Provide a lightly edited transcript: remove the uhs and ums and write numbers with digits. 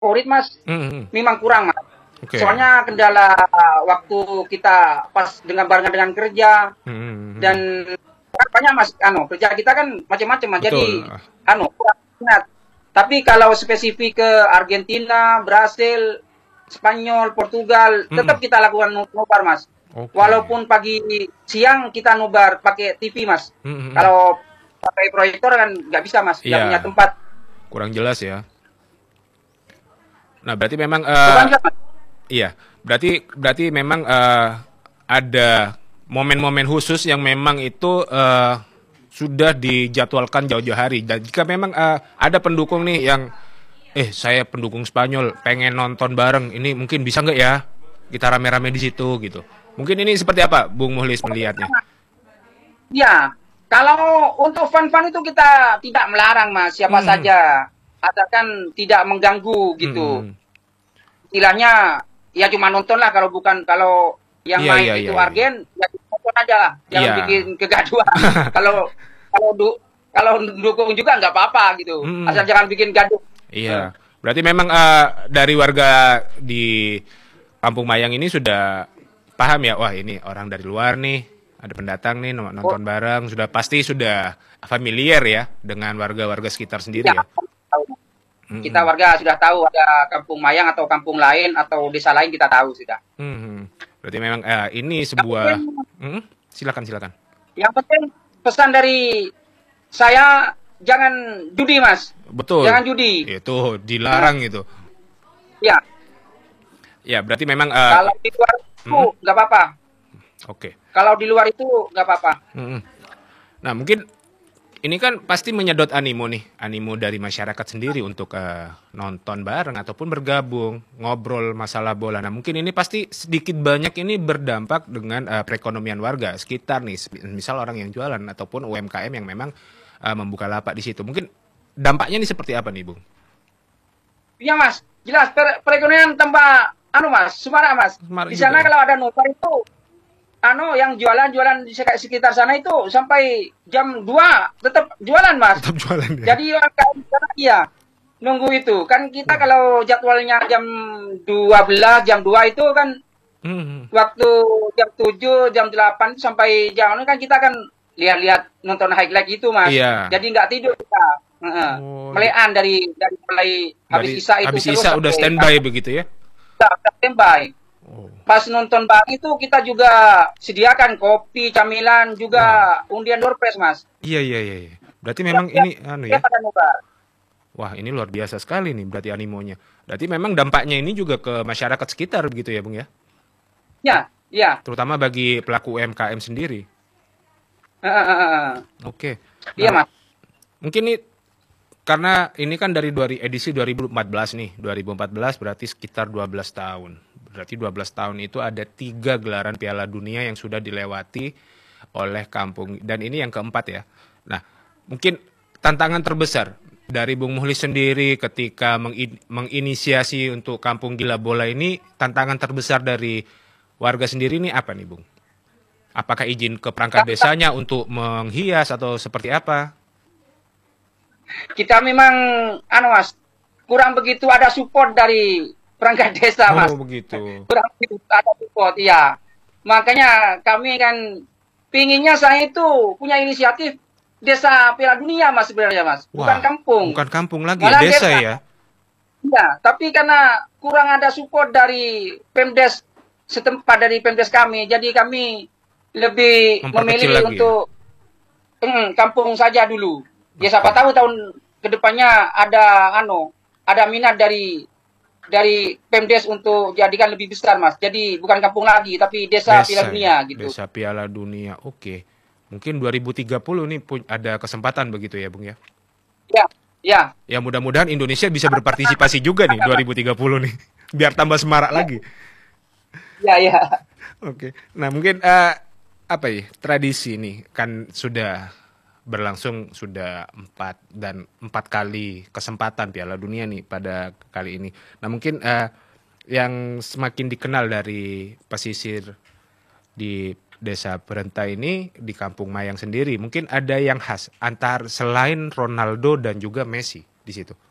favorit Mas, Mhm. memang kurang Mas. Oke. Soalnya kendala waktu kita pas dengan barengan dengan kerja Mhm. dan kan banyak Mas, kerja kita kan macam-macam Mas. Betul. Jadi kurang minat. Tapi kalau spesifik ke Argentina, Brasil, Spanyol, Portugal, tetap Mhm. kita lakukan nobar Mas. Oke. Walaupun pagi siang kita nobar pakai TV Mas. Mhm mhm. Kalau pakai proyektor kan nggak bisa Mas, nggak punya Iya, tempat. kurang jelas ya. Nah, berarti memang Coba enggak Mas? iya, berarti berarti memang ada momen-momen khusus yang memang itu sudah dijadwalkan jauh-jauh hari. Dan jika memang ada pendukung nih yang saya pendukung Spanyol, pengen nonton bareng, ini mungkin bisa nggak ya kita rame-rame di situ gitu. Mungkin ini seperti apa, Bung Muhlis melihatnya? Ya, kalau untuk fun-fun itu kita tidak melarang Mas, siapa Hmm, saja. Asalkan tidak mengganggu hmm, gitu. hmm. Istilahnya ya cuma nonton lah kalau yang Iya, main iya, itu iya, iya. Argen ya nonton aja lah, jangan Iya. bikin kegaduhan. Kalau kalau du, kalau dukung juga nggak apa-apa gitu, asal Hmm, jangan bikin gaduh. Eh, iya. Berarti memang dari warga di Kampung Mayang ini sudah paham ya, wah ini orang dari luar nih, ada pendatang nih Oh, nonton bareng, sudah pasti sudah familiar ya dengan warga-warga sekitar sendiri ya, ya. tahu. Kita Hmm, warga sudah tahu ada kampung Mayang atau kampung lain atau desa lain kita tahu sudah. hmm, hmm. Berarti memang ini Yang penting, sebuah, silakan silakan. yang penting pesan dari saya jangan judi mas, Betul, jangan judi. itu Nah, dilarang itu. ya Ya, berarti memang, kalau di luar itu mm, nggak apa-apa. oke. Kalau di luar itu nggak apa-apa. Mm. Nah, mungkin ini kan pasti menyedot animo nih, animo dari masyarakat sendiri untuk nonton bareng ataupun bergabung, ngobrol masalah bola. Nah, mungkin ini pasti sedikit banyak ini berdampak dengan perekonomian warga sekitar nih, misal orang yang jualan ataupun UMKM yang memang membuka lapak di situ. Mungkin dampaknya ini seperti apa nih, Bung? Iya mas, jelas perekonomian tambah mas, semarak mas. Kemarin Di juga sana ya. kalau ada nobar itu yang jualan-jualan di sekitar sana itu sampai jam 2 tetap jualan mas. Tetap jualan ya. Jadi iya nunggu itu. Kan kita Wah. kalau jadwalnya jam 12 jam 2 itu kan Hmm. waktu jam 7 jam 8 sampai jam kan kita kan lihat-lihat nonton highlight itu mas. Iya. Jadi nggak tidur kita. Heeh. Oh, Melean dari mulai habis dari isya itu habis terus isa udah sampai standby begitu ya? standby. Oh. Pas nonton bareng itu kita juga sediakan kopi, camilan, Wah. juga undian door prize, Mas. Iya, iya, iya, iya. Berarti Tiap, memang tiap, ini anu tiap ya. ada nobar. Wah, ini luar biasa sekali nih berarti animonya. Berarti memang dampaknya ini juga ke masyarakat sekitar begitu ya, Bung ya? Ya, ya. Terutama bagi pelaku UMKM sendiri. Oke. Iya, Nah, Mas. mungkin nih karena ini kan dari edisi 2014 nih. 2014 berarti sekitar 12 tahun. Berarti 12 tahun itu ada 3 gelaran Piala Dunia yang sudah dilewati oleh kampung. Dan ini yang keempat ya. Nah, mungkin tantangan terbesar dari Bung Muhlis sendiri ketika menginisiasi untuk Kampung Gila Bola ini, tantangan terbesar dari warga sendiri ini apa nih, Bung? Apakah izin ke perangkat desanya untuk menghias atau seperti apa? Kita memang, Mas, kurang begitu ada support dari perangkat desa, Mas. Oh, begitu. Kurang begitu ada support, iya. Makanya kami kan pinginnya saya itu punya inisiatif desa Piala Dunia, Mas, sebenarnya, Mas. Bukan Wah, kampung. bukan kampung lagi ya, Malah desa desa. ya. Iya, tapi karena kurang ada support dari Pemdes setempat dari Pemdes kami, jadi kami lebih Memperkecil memilih lagi ya. untuk kampung saja dulu. Ya siapa Oke. tahu tahun kedepannya ada minat dari Pemdes untuk jadikan lebih besar mas. Jadi bukan kampung lagi, tapi desa Piala Desa ya, Dunia gitu. Desa Piala Dunia. Oke. Mungkin 2030 nih ada kesempatan begitu ya, Bung ya. Ya, ya, Ya mudah-mudahan Indonesia bisa berpartisipasi juga nih 2030 nih. Biar tambah semarak ya, lagi. ya, ya. Oke. Nah, mungkin apa ya? Tradisi nih kan sudah berlangsung sudah empat kali kesempatan Piala Dunia nih pada kali ini. Nah, mungkin yang semakin dikenal dari pesisir di Desa Perenta ini di Kampung Mayang sendiri, mungkin ada yang khas antar selain Ronaldo dan juga Messi di situ.